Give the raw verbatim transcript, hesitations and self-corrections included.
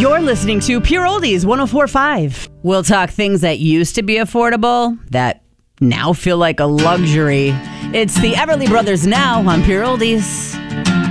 You're listening to Pure Oldies one oh four point five. We'll talk things that used to be affordable that now feel like a luxury. It's the Everly Brothers Now on Pure Oldies.